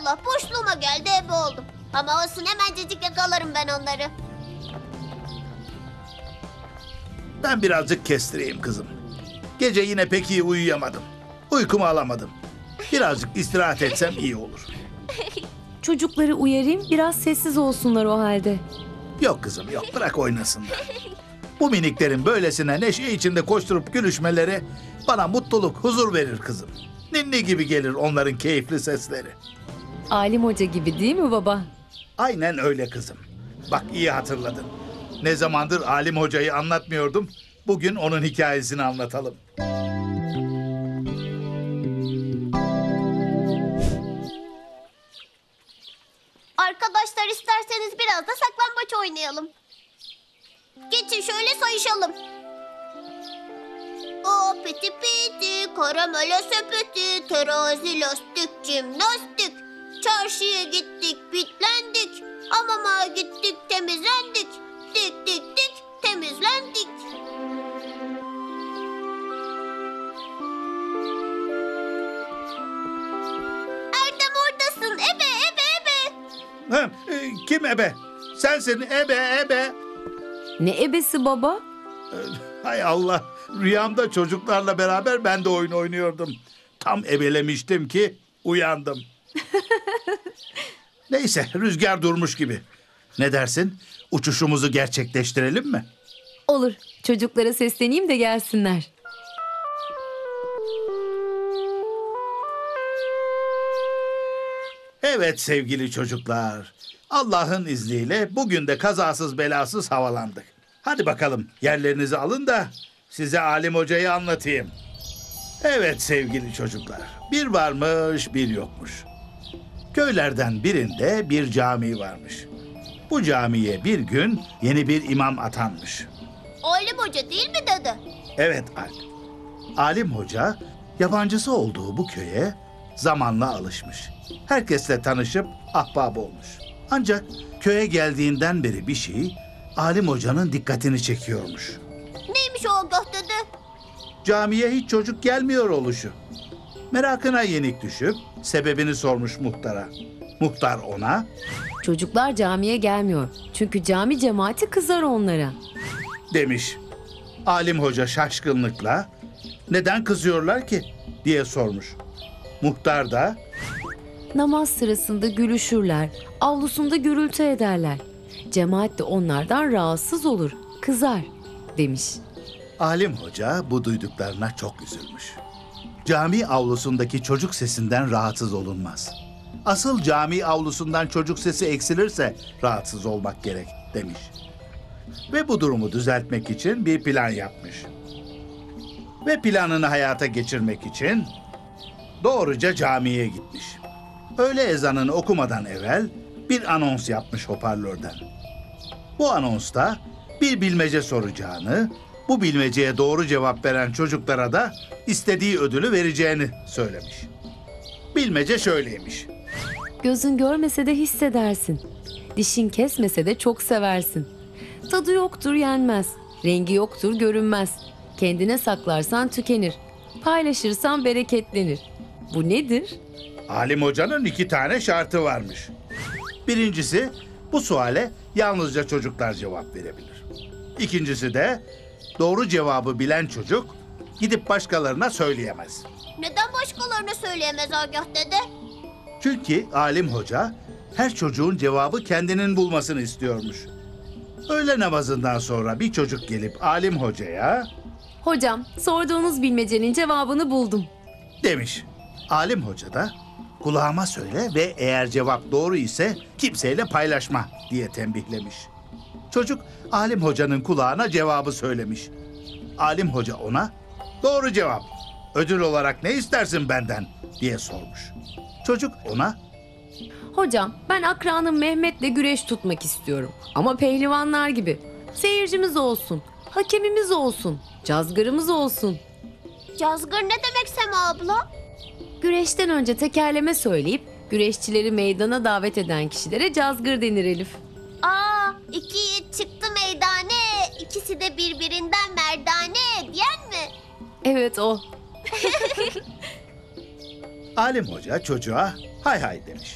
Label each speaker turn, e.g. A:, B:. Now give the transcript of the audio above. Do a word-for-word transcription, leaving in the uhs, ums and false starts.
A: Allah boşluğuma geldi ebe oldum. Ama olsun hemencecik yakalarım ben onları.
B: Ben birazcık kestireyim kızım. Gece yine pek iyi uyuyamadım. Uykumu alamadım. Birazcık istirahat etsem iyi olur.
C: Çocukları uyarayım, biraz sessiz olsunlar o halde.
B: Yok kızım yok, bırak oynasınlar. Bu miniklerin böylesine neşe içinde koşturup gülüşmeleri bana mutluluk, huzur verir kızım. Ninni gibi gelir onların keyifli sesleri.
C: Alim Hoca gibi değil mi baba?
B: Aynen öyle kızım. Bak iyi hatırladın. Ne zamandır Alim Hoca'yı anlatmıyordum. Bugün onun hikayesini anlatalım.
A: Arkadaşlar isterseniz biraz da saklambaç oynayalım. Geçin şöyle sayışalım. O piti piti, karamele sepeti, terazi lastik, jimnastik. Çarşıya gittik, bitlendik. Hamama gittik, temizlendik. Dik dik dik, temizlendik. Erdem oradasın, ebe ebe ebe.
B: Ha, e, kim ebe? Sensin ebe ebe.
C: Ne ebesi baba?
B: Hay Allah, rüyamda çocuklarla beraber ben de oyun oynuyordum. Tam ebelemiştim ki uyandım. Neyse, rüzgar durmuş gibi. Ne dersin? Uçuşumuzu gerçekleştirelim mi?
C: Olur, çocuklara sesleneyim de gelsinler.
B: Evet sevgili çocuklar. Allah'ın izniyle bugün de kazasız belasız havalandık. Hadi bakalım yerlerinizi alın da size Alim Hoca'yı anlatayım. Evet sevgili çocuklar. Bir varmış bir yokmuş. Köylerden birinde bir cami varmış. Bu camiye bir gün yeni bir imam atanmış.
A: Alim Hoca değil mi dede?
B: Evet Alp. Alim Hoca yabancısı olduğu bu köye zamanla alışmış. Herkesle tanışıp ahbap olmuş. Ancak köye geldiğinden beri bir şey Alim Hoca'nın dikkatini çekiyormuş.
A: Neymiş o agah dede?
B: Camiye hiç çocuk gelmiyor oluşu. Merakına yenik düşüp sebebini sormuş muhtara. Muhtar ona,
C: Çocuklar camiye gelmiyor. Çünkü cami cemaati kızar onlara.
B: demiş. Alim Hoca şaşkınlıkla neden kızıyorlar ki diye sormuş. Muhtar da
C: Namaz sırasında gülüşürler, avlusunda gürültü ederler. Cemaat de onlardan rahatsız olur, kızar demiş.
B: Alim Hoca bu duyduklarına çok üzülmüş. Cami avlusundaki çocuk sesinden rahatsız olunmaz. Asıl cami avlusundan çocuk sesi eksilirse rahatsız olmak gerek demiş. Ve bu durumu düzeltmek için bir plan yapmış. Ve planını hayata geçirmek için doğruca camiye gitmiş. Öğle ezanını okumadan evvel bir anons yapmış hoparlörden. Bu anonsta bir bilmece soracağını, bu bilmeceye doğru cevap veren çocuklara da istediği ödülü vereceğini söylemiş. Bilmece şöyleymiş.
C: Gözün görmese de hissedersin. Dişin kesmese de çok seversin. Tadı yoktur yenmez. Rengi yoktur görünmez. Kendine saklarsan tükenir. Paylaşırsan bereketlenir. Bu nedir?
B: Alim Hoca'nın iki tane şartı varmış. Birincisi, bu suale yalnızca çocuklar cevap verebilir. İkincisi de doğru cevabı bilen çocuk gidip başkalarına söyleyemez.
A: Neden başkalarına söyleyemez agah dede?
B: Çünkü Alim Hoca her çocuğun cevabı kendinin bulmasını istiyormuş. Öğle namazından sonra bir çocuk gelip Alim Hoca'ya
C: Hocam, sorduğunuz bilmecenin cevabını buldum.
B: demiş. Alim Hoca da kulağıma söyle ve eğer cevap doğru ise kimseyle paylaşma diye tembihlemiş. Çocuk Alim Hoca'nın kulağına cevabı söylemiş. Alim Hoca ona doğru cevap, ödül olarak ne istersin benden diye sormuş. Çocuk ona
C: Hocam, ben akranım Mehmet'le güreş tutmak istiyorum. Ama pehlivanlar gibi. Seyircimiz olsun, hakemimiz olsun, cazgırımız olsun.
A: Cazgır ne demek Sema abla?
C: Güreşten önce tekerleme söyleyip güreşçileri meydana davet eden kişilere cazgır denir Elif.
A: Aa, iki yiğit çıktı meydane, ikisi de birbirinden merdane diyen mi?
C: Evet o.
B: Alim Hoca çocuğa hay hay demiş.